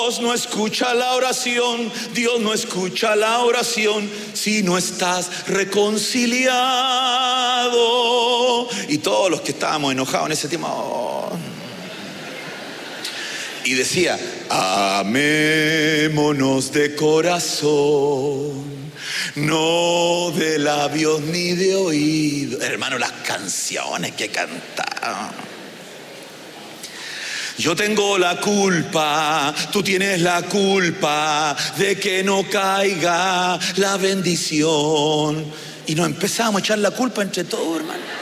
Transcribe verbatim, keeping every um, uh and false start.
Dios no escucha la oración, Dios no escucha la oración si no estás reconciliado. Y todos los que estábamos enojados en ese tema, oh. Y decía, amémonos de corazón, no de labios ni de oído. Hermano, las canciones que cantaban. Yo tengo la culpa, tú tienes la culpa de que no caiga la bendición. Y nos empezamos a echar la culpa entre todos, hermano.